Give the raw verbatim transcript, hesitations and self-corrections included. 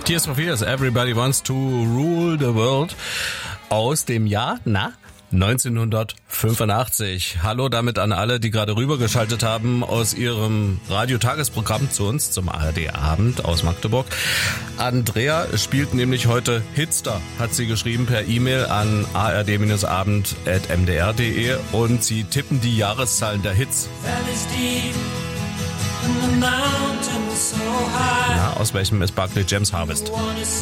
Tears for Fears, Everybody Wants to Rule the World aus dem Jahr, na, neunzehnhundertfünfundachtzig. Hallo damit an alle, die gerade rübergeschaltet haben aus ihrem Radiotagesprogramm zu uns, zum A R D-Abend aus Magdeburg. Andrea spielt nämlich heute Hitster, hat sie geschrieben per E-Mail an a r d abend at m d r punkt d e und sie tippen die Jahreszahlen der Hits. Na, aus welchem ist Barclay James Harvest?